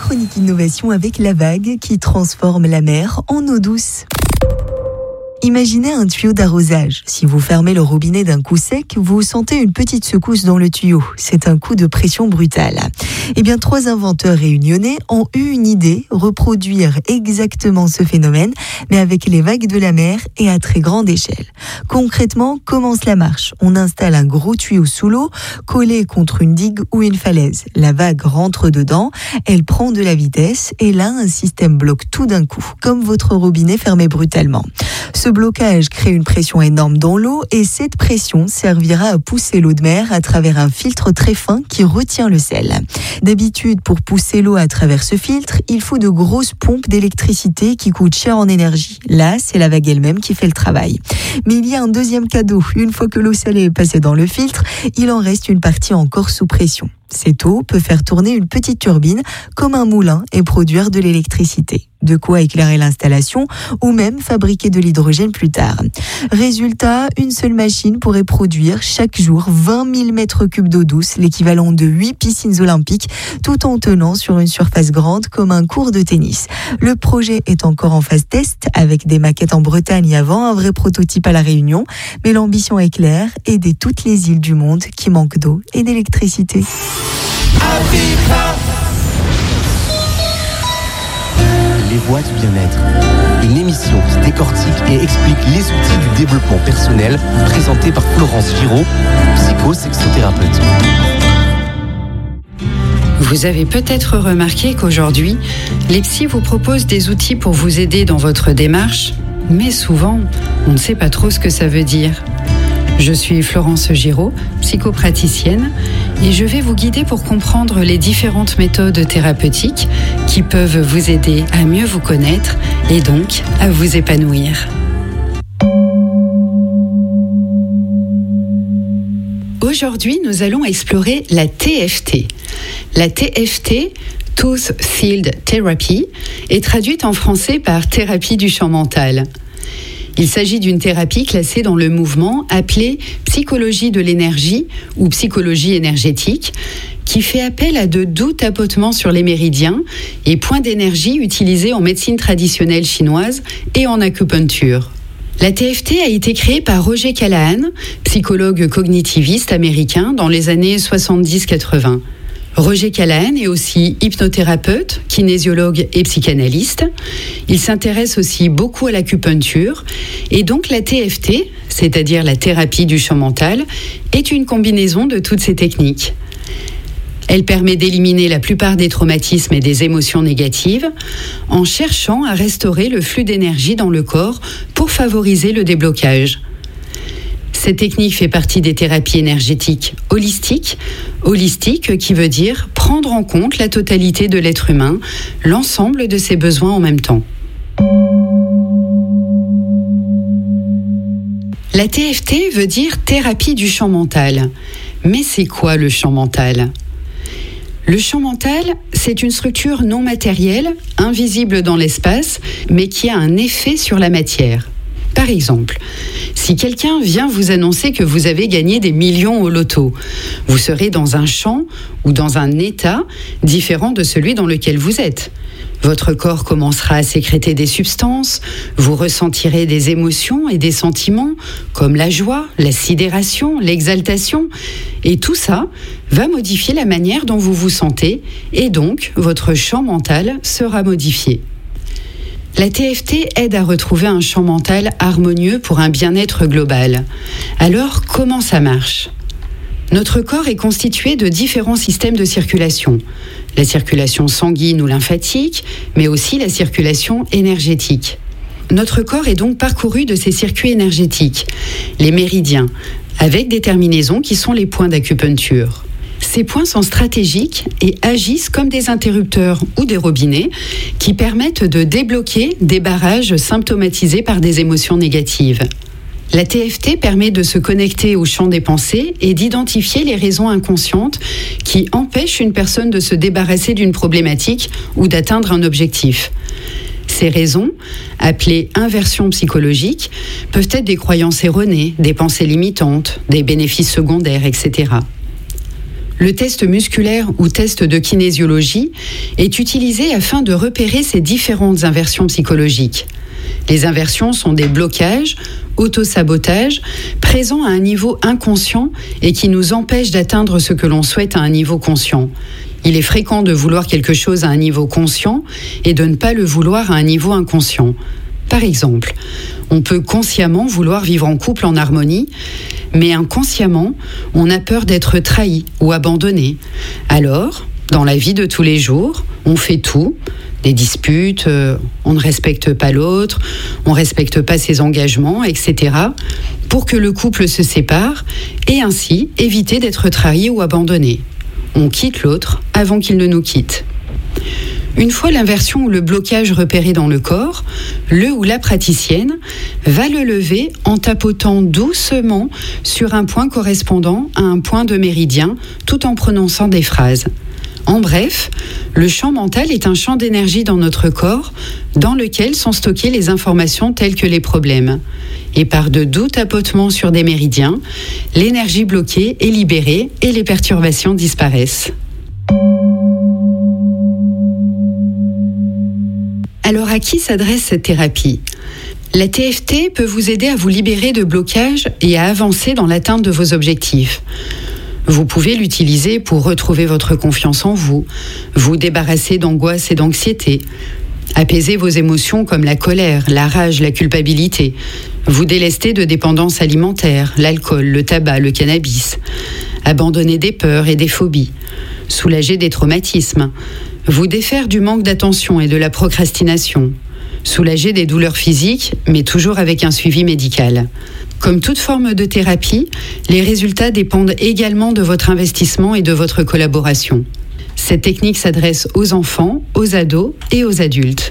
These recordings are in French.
chronique innovation avec La Vague qui transforme la mer en eau douce. Imaginez un tuyau d'arrosage. Si vous fermez le robinet d'un coup sec, vous sentez une petite secousse dans le tuyau. C'est un coup de pression brutale. Eh bien, 3 inventeurs réunionnais ont eu une idée, reproduire exactement ce phénomène, mais avec les vagues de la mer et à très grande échelle. Concrètement, comment cela marche ? On installe un gros tuyau sous l'eau, collé contre une digue ou une falaise. La vague rentre dedans, elle prend de la vitesse et là, un système bloque tout d'un coup, comme votre robinet fermé brutalement. Ce blocage crée une pression énorme dans l'eau et cette pression servira à pousser l'eau de mer à travers un filtre très fin qui retient le sel. D'habitude, pour pousser l'eau à travers ce filtre, il faut de grosses pompes d'électricité qui coûtent cher en énergie. Là, c'est la vague elle-même qui fait le travail. Mais il y a un deuxième cadeau. Une fois que l'eau salée est passée dans le filtre, il en reste une partie encore sous pression. Cette eau peut faire tourner une petite turbine comme un moulin et produire de l'électricité. De quoi éclairer l'installation ou même fabriquer de l'hydrogène plus tard. Résultat, une seule machine pourrait produire chaque jour 20 000 mètres cubes d'eau douce, l'équivalent de 8 piscines olympiques, tout en tenant sur une surface grande comme un court de tennis. Le projet est encore en phase test avec des maquettes en Bretagne avant un vrai prototype à La Réunion, mais l'ambition est claire, aider toutes les îles du monde qui manquent d'eau et d'électricité. Les voix du bien-être. Une émission qui décortique et explique les outils du développement personnel présentée par Florence Giraud, psycho-sexothérapeute. Vous avez peut-être remarqué qu'aujourd'hui, les psys vous proposent des outils pour vous aider dans votre démarche, mais souvent, on ne sait pas trop ce que ça veut dire. Je suis Florence Giraud, psychopraticienne, et je vais vous guider pour comprendre les différentes méthodes thérapeutiques qui peuvent vous aider à mieux vous connaître et donc à vous épanouir. Aujourd'hui, nous allons explorer la TFT. La TFT, Tooth Field Therapy, est traduite en français par thérapie du champ mental. Il s'agit d'une thérapie classée dans le mouvement appelé psychologie de l'énergie ou psychologie énergétique, qui fait appel à de doux tapotements sur les méridiens et points d'énergie utilisés en médecine traditionnelle chinoise et en acupuncture. La TFT a été créée par Roger Callahan, psychologue cognitiviste américain dans les années 70-80. Roger Callahan est aussi hypnothérapeute, kinésiologue et psychanalyste. Il s'intéresse aussi beaucoup à l'acupuncture. Et donc la TFT, c'est-à-dire la thérapie du champ mental, est une combinaison de toutes ces techniques. Elle permet d'éliminer la plupart des traumatismes et des émotions négatives en cherchant à restaurer le flux d'énergie dans le corps pour favoriser le déblocage. Cette technique fait partie des thérapies énergétiques holistiques. Holistique qui veut dire prendre en compte la totalité de l'être humain, l'ensemble de ses besoins en même temps. La TFT veut dire thérapie du champ mental. Mais c'est quoi le champ mental ? Le champ mental, c'est une structure non matérielle, invisible dans l'espace, mais qui a un effet sur la matière. Par exemple, si quelqu'un vient vous annoncer que vous avez gagné des millions au loto, vous serez dans un champ ou dans un état différent de celui dans lequel vous êtes. Votre corps commencera à sécréter des substances, vous ressentirez des émotions et des sentiments comme la joie, la sidération, l'exaltation, et tout ça va modifier la manière dont vous vous sentez et donc votre champ mental sera modifié. La TFT aide à retrouver un champ mental harmonieux pour un bien-être global. Alors, comment ça marche ? Notre corps est constitué de différents systèmes de circulation. La circulation sanguine ou lymphatique, mais aussi la circulation énergétique. Notre corps est donc parcouru de ces circuits énergétiques, les méridiens, avec des terminaisons qui sont les points d'acupuncture. Ces points sont stratégiques et agissent comme des interrupteurs ou des robinets qui permettent de débloquer des barrages symptomatisés par des émotions négatives. La TFT permet de se connecter au champ des pensées et d'identifier les raisons inconscientes qui empêchent une personne de se débarrasser d'une problématique ou d'atteindre un objectif. Ces raisons, appelées inversions psychologiques, peuvent être des croyances erronées, des pensées limitantes, des bénéfices secondaires, etc. Le test musculaire ou test de kinésiologie est utilisé afin de repérer ces différentes inversions psychologiques. Les inversions sont des blocages, autosabotages, présents à un niveau inconscient et qui nous empêchent d'atteindre ce que l'on souhaite à un niveau conscient. Il est fréquent de vouloir quelque chose à un niveau conscient et de ne pas le vouloir à un niveau inconscient. Par exemple, on peut consciemment vouloir vivre en couple en harmonie, mais inconsciemment, on a peur d'être trahi ou abandonné. Alors, dans la vie de tous les jours, on fait tout, des disputes, on ne respecte pas l'autre, on ne respecte pas ses engagements, etc., pour que le couple se sépare et ainsi éviter d'être trahi ou abandonné. On quitte l'autre avant qu'il ne nous quitte. Une fois l'inversion ou le blocage repéré dans le corps, le ou la praticienne va le lever en tapotant doucement sur un point correspondant à un point de méridien, tout en prononçant des phrases. En bref, le champ mental est un champ d'énergie dans notre corps dans lequel sont stockées les informations telles que les problèmes. Et par de doux tapotements sur des méridiens, l'énergie bloquée est libérée et les perturbations disparaissent. Alors à qui s'adresse cette thérapie ? La TFT peut vous aider à vous libérer de blocages et à avancer dans l'atteinte de vos objectifs. Vous pouvez l'utiliser pour retrouver votre confiance en vous, vous débarrasser d'angoisse et d'anxiété, apaiser vos émotions comme la colère, la rage, la culpabilité, vous délester de dépendance alimentaire, l'alcool, le tabac, le cannabis, abandonner des peurs et des phobies, soulager des traumatismes, vous défaire du manque d'attention et de la procrastination, soulager des douleurs physiques, mais toujours avec un suivi médical. Comme toute forme de thérapie, les résultats dépendent également de votre investissement et de votre collaboration. Cette technique s'adresse aux enfants, aux ados et aux adultes.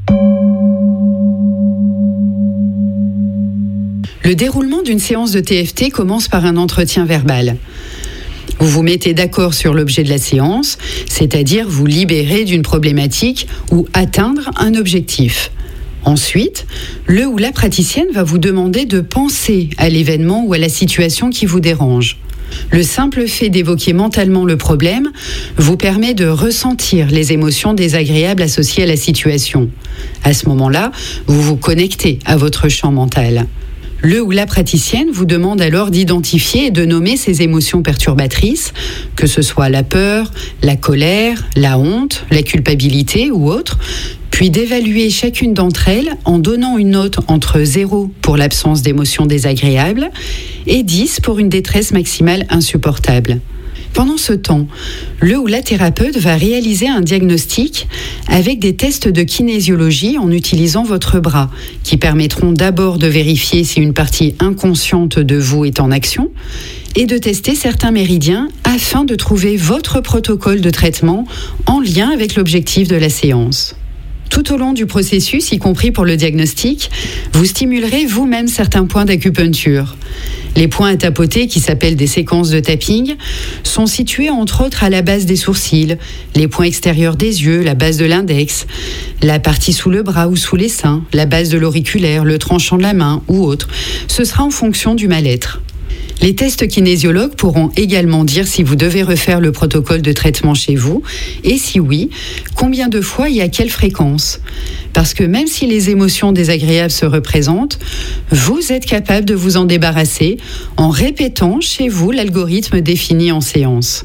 Le déroulement d'une séance de TFT commence par un entretien verbal. Vous vous mettez d'accord sur l'objet de la séance, c'est-à-dire vous libérer d'une problématique ou atteindre un objectif. Ensuite, le ou la praticienne va vous demander de penser à l'événement ou à la situation qui vous dérange. Le simple fait d'évoquer mentalement le problème vous permet de ressentir les émotions désagréables associées à la situation. À ce moment-là, vous vous connectez à votre champ mental. Le ou la praticienne vous demande alors d'identifier et de nommer ces émotions perturbatrices, que ce soit la peur, la colère, la honte, la culpabilité ou autre, puis d'évaluer chacune d'entre elles en donnant une note entre 0 pour l'absence d'émotions désagréables et 10 pour une détresse maximale insupportable. Pendant ce temps, le ou la thérapeute va réaliser un diagnostic avec des tests de kinésiologie en utilisant votre bras, qui permettront d'abord de vérifier si une partie inconsciente de vous est en action et de tester certains méridiens afin de trouver votre protocole de traitement en lien avec l'objectif de la séance. Tout au long du processus, y compris pour le diagnostic, vous stimulerez vous-même certains points d'acupuncture. Les points à tapoter, qui s'appellent des séquences de tapping, sont situés entre autres à la base des sourcils, les points extérieurs des yeux, la base de l'index, la partie sous le bras ou sous les seins, la base de l'auriculaire, le tranchant de la main ou autre. Ce sera en fonction du mal-être. Les tests kinésiologues pourront également dire si vous devez refaire le protocole de traitement chez vous et si oui, combien de fois et à quelle fréquence. Parce que même si les émotions désagréables se représentent, vous êtes capable de vous en débarrasser en répétant chez vous l'algorithme défini en séance.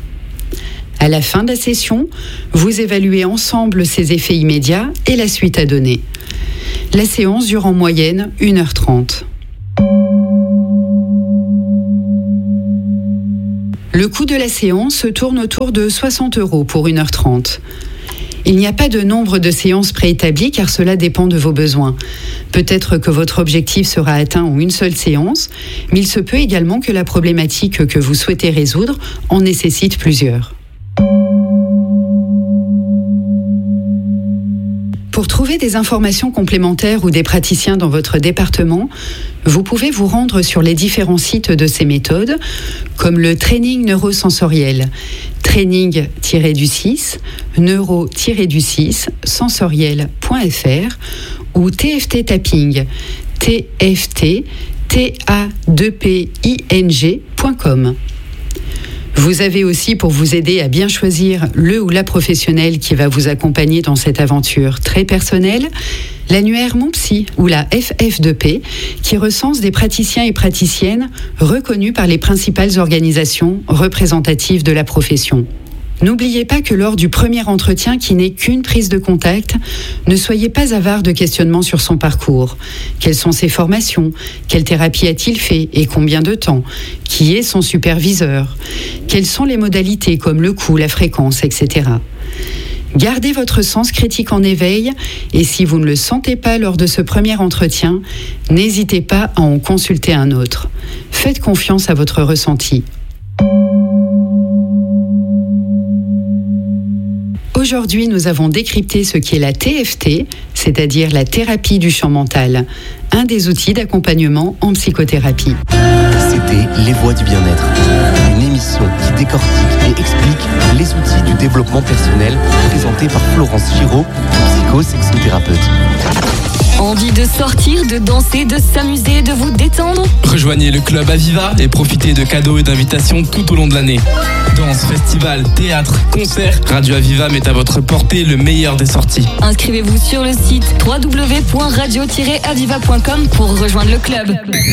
À la fin de la session, vous évaluez ensemble ces effets immédiats et la suite à donner. La séance dure en moyenne 1h30. Le coût de la séance se tourne autour de 60 € pour 1h30. Il n'y a pas de nombre de séances préétablies car cela dépend de vos besoins. Peut-être que votre objectif sera atteint en une seule séance, mais il se peut également que la problématique que vous souhaitez résoudre en nécessite plusieurs. Pour trouver des informations complémentaires ou des praticiens dans votre département, vous pouvez vous rendre sur les différents sites de ces méthodes, comme le training neurosensoriel, training-du-6, neuro-du-6, sensoriel.fr ou TFT Tapping, TFT, TA2PING.com. Vous avez aussi, pour vous aider à bien choisir le ou la professionnelle qui va vous accompagner dans cette aventure très personnelle, l'annuaire Mon Psy ou la FF2P qui recense des praticiens et praticiennes reconnus par les principales organisations représentatives de la profession. N'oubliez pas que lors du premier entretien qui n'est qu'une prise de contact, ne soyez pas avare de questionnements sur son parcours. Quelles sont ses formations? Quelle thérapie a-t-il fait et combien de temps? Qui est son superviseur? Quelles sont les modalités comme le coût, la fréquence, etc. Gardez votre sens critique en éveil et si vous ne le sentez pas lors de ce premier entretien, n'hésitez pas à en consulter un autre. Faites confiance à votre ressenti. Aujourd'hui, nous avons décrypté ce qu'est la TFT, c'est-à-dire la thérapie du champ mental, un des outils d'accompagnement en psychothérapie. C'était Les Voix du Bien-être, une émission qui décortique et explique les outils du développement personnel présentée par Florence Giraud, psycho-sexothérapeute. Envie de sortir, de danser, de s'amuser, de vous détendre? Rejoignez le club Aviva et profitez de cadeaux et d'invitations tout au long de l'année. Danse, festival, théâtre, concerts, Radio Aviva met à votre portée le meilleur des sorties. Inscrivez-vous sur le site www.radio-aviva.com pour rejoindre le club.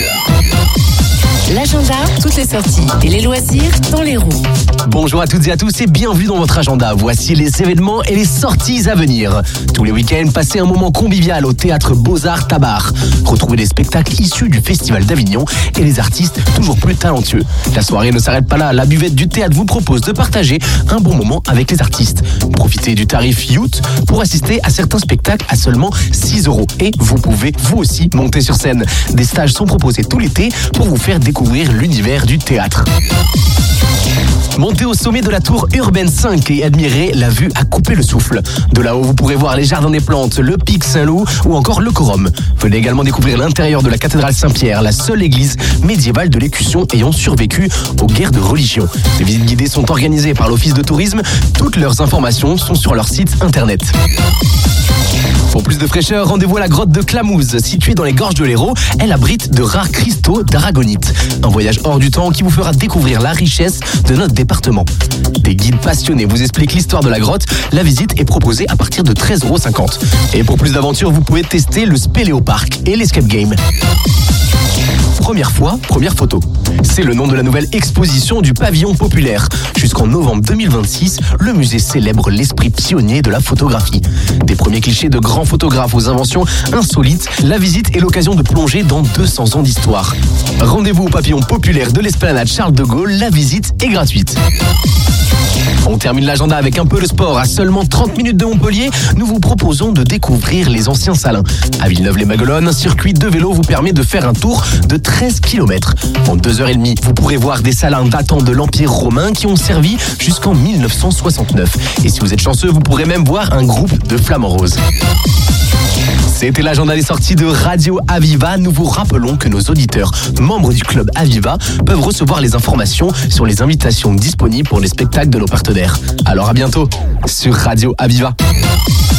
L'agenda, toutes les sorties et les loisirs dans les roues. Bonjour à toutes et à tous et bienvenue dans votre agenda. Voici les événements et les sorties à venir. Tous les week-ends, passez un moment convivial au théâtre Beaux-Arts Tabar. Retrouvez des spectacles issus du Festival d'Avignon et les artistes toujours plus talentueux. La soirée ne s'arrête pas là. La buvette du théâtre vous propose de partager un bon moment avec les artistes. Profitez du tarif Youth pour assister à certains spectacles à seulement 6 €. Et vous pouvez vous aussi monter sur scène. Des stages sont proposés tout l'été pour vous faire découvrir l'univers du théâtre. Montez au sommet de la tour Urbaine 5 et admirez la vue à couper le souffle. De là-haut, vous pourrez voir les jardins des plantes, le pic Saint-Loup ou encore le Corum. Venez également découvrir l'intérieur de la cathédrale Saint-Pierre, la seule église médiévale de l'Écusson ayant survécu aux guerres de religion. Les visites guidées sont organisées par l'Office de tourisme. Toutes leurs informations sont sur leur site internet. Pour plus de fraîcheur, rendez-vous à la grotte de Clamouze, située dans les gorges de l'Hérault. Elle abrite de rares cristaux d'aragonite. Un voyage hors du temps qui vous fera découvrir la richesse de notre département. Des guides passionnés vous expliquent l'histoire de la grotte. La visite est proposée à partir de 13,50 €. Et pour plus d'aventures, vous pouvez tester le Spéléopark et l'Escape Game. Première fois, première photo. C'est le nom de la nouvelle exposition du Pavillon Populaire. Jusqu'en novembre 2026, le musée célèbre l'esprit pionnier de la photographie. Des premiers clichés de grands photographes aux inventions insolites, la visite est l'occasion de plonger dans 200 ans d'histoire. Rendez-vous au Pavillon Populaire de l'Esplanade Charles de Gaulle, la visite est gratuite. On termine l'agenda avec un peu de sport. À seulement 30 minutes de Montpellier, nous vous proposons de découvrir les anciens salins. À Villeneuve-les-Maguelones, un circuit de vélo vous permet de faire un tour de 13 km. En 2h30, vous pourrez voir des salins datant de l'Empire romain qui ont servi jusqu'en 1969. Et si vous êtes chanceux, vous pourrez même voir un groupe de flamants roses. C'était l'agenda des sorties de Radio Aviva. Nous vous rappelons que nos auditeurs, membres du club Aviva, peuvent recevoir les informations sur les invitations disponibles pour les spectacles de nos partenaires. Alors à bientôt sur Radio Aviva.